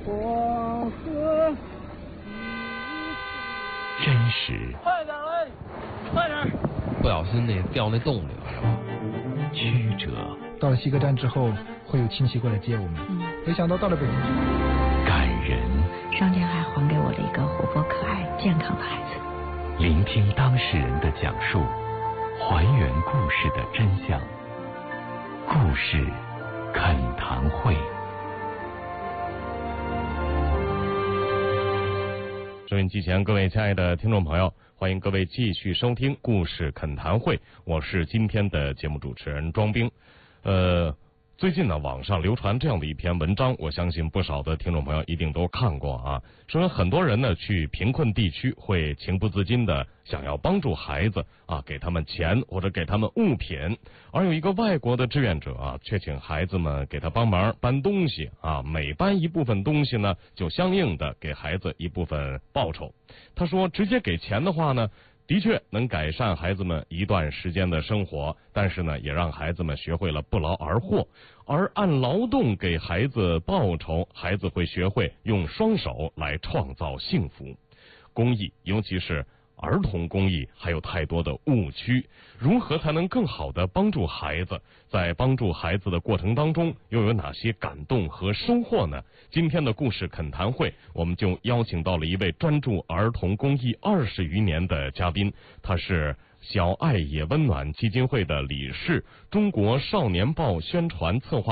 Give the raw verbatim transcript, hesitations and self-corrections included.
黄河。 真实， 快点嘞，快点！ 不小心那掉那洞里了是吧？ 曲折。 到了西客站之后，会有亲戚过来接我们。嗯，没想到到了北京， 感人。 上天还还给我了一个活泼可爱、健康的孩子。 聆听当事人的讲述，还原故事的真相。故事恳谈会。 收音机前各位亲爱的听众朋友，欢迎各位继续收听故事恳谈会，我是今天的节目主持人庄兵。呃，最近呢，网上流传这样的一篇文章，我相信不少的听众朋友一定都看过啊。说很多人呢去贫困地区会情不自禁的想要帮助孩子啊，给他们钱或者给他们物品，而有一个外国的志愿者啊，却请孩子们给他帮忙搬东西啊，每搬一部分东西呢，就相应的给孩子一部分报酬。他说，直接给钱的话呢，的确能改善孩子们一段时间的生活，但是呢，也让孩子们学会了不劳而获。而按劳动给孩子报酬，孩子会学会用双手来创造幸福。公益，尤其是儿童公益，还有太多的误区。如何才能更好的帮助孩子？在帮助孩子的过程当中，又有哪些感动和收获呢？今天的故事恳谈会，我们就邀请到了一位专注儿童公益二十余年的嘉宾，他是小爱也温暖基金会的理事，中国少年报宣传策划